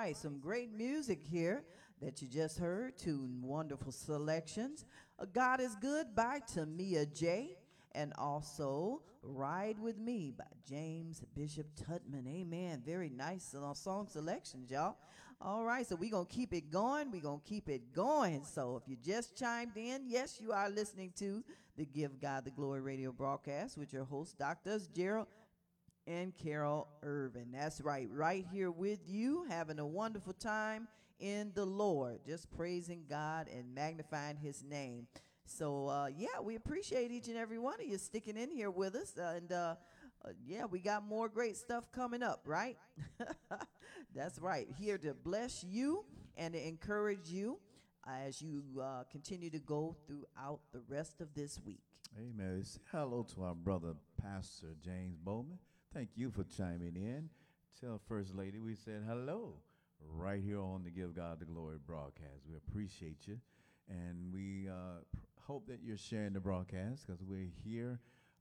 right, some great music here that you just heard. Two wonderful selections. God is Good by Tamia J. And also Ride With Me by James Bishop Tutman. Amen. Very nice song selections, y'all. All right, so we're going to keep it going. We're going to keep it going. So if you just chimed in, yes, you are listening to the Give God the Glory radio broadcast with your host, Drs. Gerald and Carol Irvin. That's right, right here with you, having a wonderful time in the Lord, just praising God and magnifying his name. So, yeah, we appreciate each and every one of you sticking in here with us. Yeah, we got more great stuff coming up, right? That's right, here to bless you and to encourage you as you continue to go throughout the rest of this week. Amen. Hello to our brother, Pastor James Bowman. Thank you for chiming in. Tell First Lady we said hello right here on the Give God the Glory broadcast. We appreciate you. And we hope that you're sharing the broadcast because we're here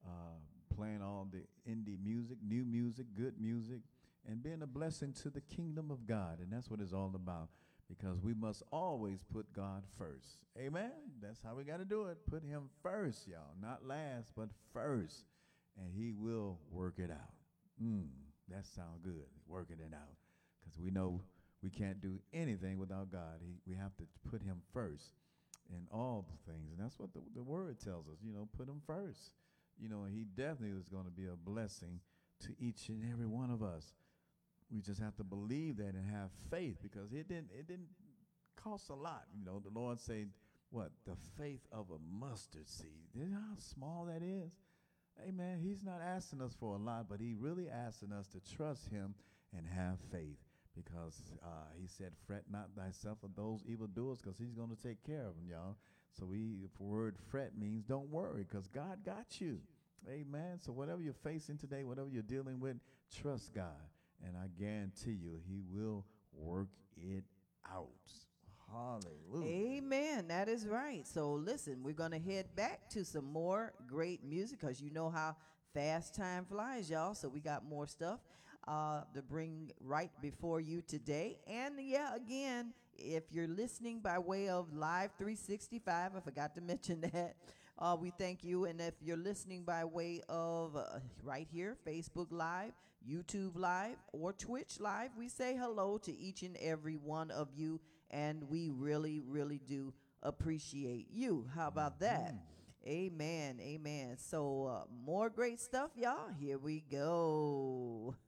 playing all the indie music, new music, good music, and being a blessing to the kingdom of God. And that's what it's all about because we must always put God first. Amen? That's how we got to do it. Put him first, y'all. Not last, but first. And he will work it out. That sounds good, working it out. Because we know we can't do anything without God. We have to put him first in all the things. And that's what the word tells us, put him first. He definitely is going to be a blessing to each and every one of us. We just have to believe that and have faith because it didn't cost a lot. The Lord said, what? The faith of a mustard seed. You know how small that is? Amen. He's not asking us for a lot, but he really asking us to trust him and have faith because he said, fret not thyself of those evildoers because he's going to take care of them, y'all. So the word fret means don't worry because God got you. Amen. So whatever you're facing today, whatever you're dealing with, trust God. And I guarantee you he will work it out. Hallelujah. Amen. That is right. So listen, we're going to head back to some more great music because you know how fast time flies, y'all. So we got more stuff to bring right before you today. And yeah, again, if you're listening by way of Live 365, I forgot to mention that. We thank you. And if you're listening by way of right here, Facebook Live, YouTube Live, or Twitch Live, we say hello to each and every one of you. And we really, really do appreciate you. How about that? Amen. Amen. So more great stuff, y'all. Here we go.